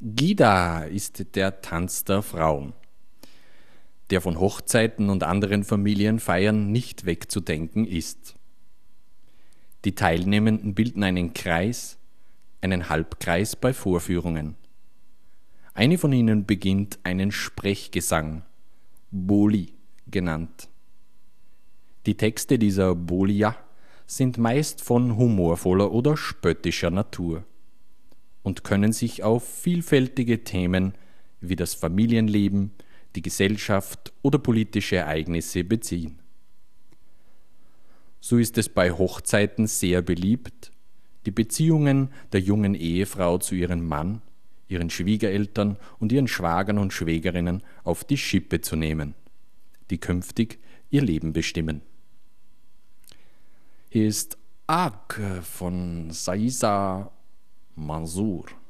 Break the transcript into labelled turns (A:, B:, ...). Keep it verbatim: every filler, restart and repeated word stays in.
A: Gida ist der Tanz der Frauen, der von Hochzeiten und anderen Familienfeiern nicht wegzudenken ist. Die Teilnehmenden bilden einen Kreis, einen Halbkreis bei Vorführungen. Eine von ihnen beginnt einen Sprechgesang, Boli genannt. Die Texte dieser Bolia sind meist von humorvoller oder spöttischer Natur und können sich auf vielfältige Themen wie das Familienleben, die Gesellschaft oder politische Ereignisse beziehen. So ist es bei Hochzeiten sehr beliebt, die Beziehungen der jungen Ehefrau zu ihrem Mann, ihren Schwiegereltern und ihren Schwagern und Schwägerinnen auf die Schippe zu nehmen, die künftig ihr Leben bestimmen. Hier ist Ak von Saisa Mansour.